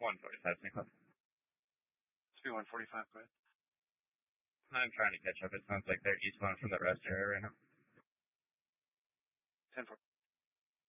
1:45, St. Cloud. Let's be 1:45, go ahead. I'm trying to catch up. It sounds like they're eastbound from the rest area right now. 10-4.